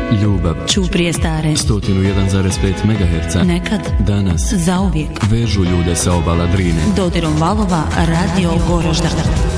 Ljubav. Ćuprije stare. 101,5 MHz. Nekad. Danas. Zauvijek. Vežu ljude sa obala Drine. Dodirom valova Radio Gorožda.